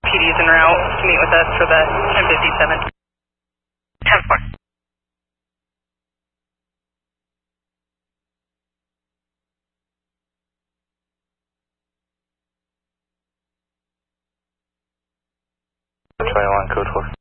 PD's en route to meet with us for the 1057. 10-4. Code 4.